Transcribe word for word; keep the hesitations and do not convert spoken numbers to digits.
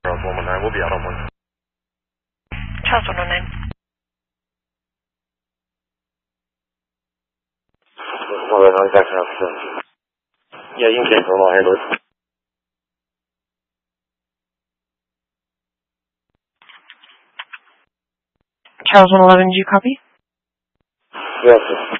one one nine, we'll be out on one. Charles one one nine. one one nine, back out. Yeah, you can cancel them, I'll handle it. Charles one eleven, do you copy? Yes, sir.